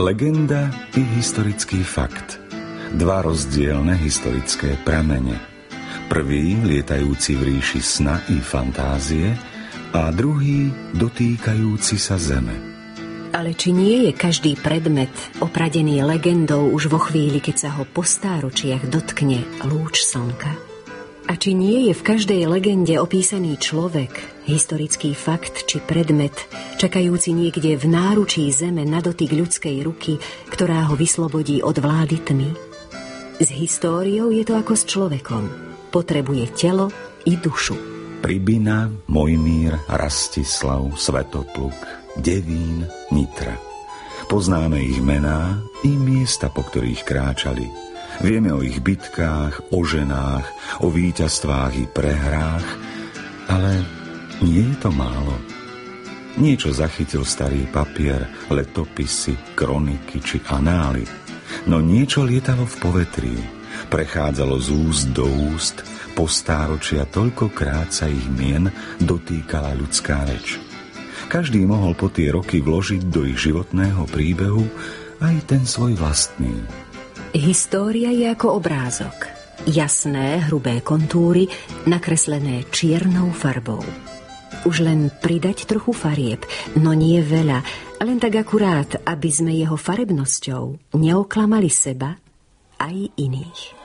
Legenda i historický fakt. Dva rozdielne historické pramene. Prvý lietajúci v ríši sna i fantázie a druhý dotýkajúci sa zeme. Ale či nie je každý predmet opradený legendou už vo chvíli, keď sa ho po stáročiach dotkne lúč slnka? A či nie je v každej legende opísaný človek, historický fakt či predmet, čakajúci niekde v náručí zeme na dotyk ľudskej ruky, ktorá ho vyslobodí od vlády tmy? S históriou je to ako s človekom. Potrebuje telo i dušu. Pribina, Mojmír, Rastislav, Svetopluk, Devín, Nitra. Poznáme ich mená i miesta, po ktorých kráčali. Vieme o ich bitkách, o ženách, o víťazstvách i prehrách, ale nie je to málo. Niečo zachytil starý papier, letopisy, kroniky či anály. No niečo lietalo v povetrí, prechádzalo z úst do úst, po stáročia toľkokrát sa ich mien dotýkala ľudská reč. Každý mohol po tie roky vložiť do ich životného príbehu aj ten svoj vlastný. História je ako obrázok. Jasné, hrubé kontúry, nakreslené čiernou farbou. Už len pridať trochu farieb, no nie veľa, len tak akurát, aby sme jeho farebnosťou neoklamali seba aj iných.